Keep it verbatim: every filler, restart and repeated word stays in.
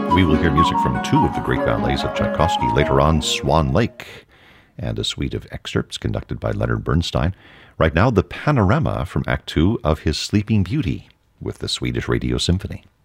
We will hear music from two of the great ballets of Tchaikovsky. Later on, Swan Lake, and a suite of excerpts conducted by Leonard Bernstein. Right now, the panorama from Act Two of his Sleeping Beauty with the Swedish Radio Symphony.